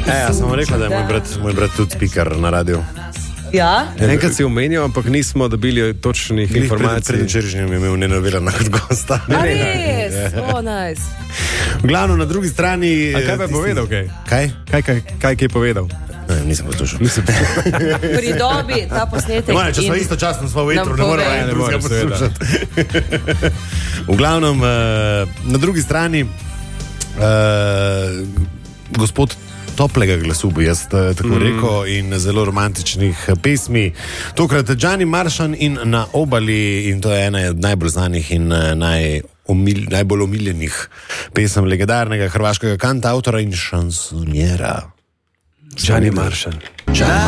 Ja, sem rekel, da je moj brat tudi speaker na radiju. Ja? Enkrat si omenil, ampak nismo dobili točnih informacij. Pred včerajšnjim je imel Nenovelana kot gosta. Res, nice. Glavno na drugi strani... A kaj pa je povedal? Kaj? Kaj je povedal? Ne, nisem poslušal. Pri dobi ta posnetek. Če smo istočasno smo v etru, ne moramo ne morem poslušati. V glavnem, na drugi strani gospod toplega glasu, bi jaz tako rekel, in zelo romantičnih pesmi. Tokrat Gianni Marsan in Na obali, in to je ena od najbolj znanih in najbolj omiljenih pesem legendarnega hrvaškega kantautora in šansonjera. Gianni Marsan.